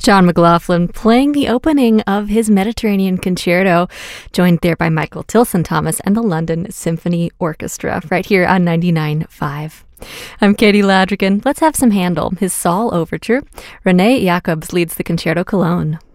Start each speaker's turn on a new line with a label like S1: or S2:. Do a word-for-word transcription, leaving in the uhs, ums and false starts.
S1: John McLaughlin playing the opening of his Mediterranean Concerto, joined there by Michael Tilson Thomas and the London Symphony Orchestra, right here on ninety-nine point five. I'm Katie Ladrigan. Let's have some Handel, his Saul Overture. Renee Jacobs leads the Concerto Cologne.